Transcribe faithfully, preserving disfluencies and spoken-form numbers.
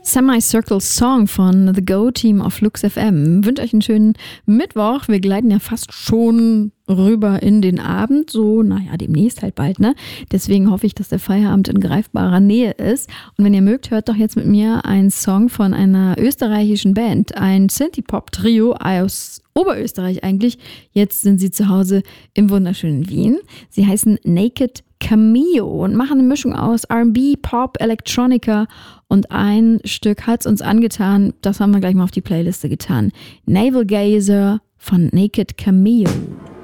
Semi-Circle Song von The Go Team auf Lux F M. Wünsche euch einen schönen Mittwoch. Wir gleiten ja fast schon rüber in den Abend. So, naja, demnächst halt bald, ne? Deswegen hoffe ich, dass der Feierabend in greifbarer Nähe ist. Und wenn ihr mögt, hört doch jetzt mit mir einen Song von einer österreichischen Band. Ein Synthie-Pop-Trio aus Oberösterreich eigentlich. Jetzt sind sie zu Hause im wunderschönen Wien. Sie heißen Naked Cameo und machen eine Mischung aus R and B, Pop, Electronica und ein Stück hat's uns angetan, das haben wir gleich mal auf die Playliste getan. Navel Gazer von Naked Cameo.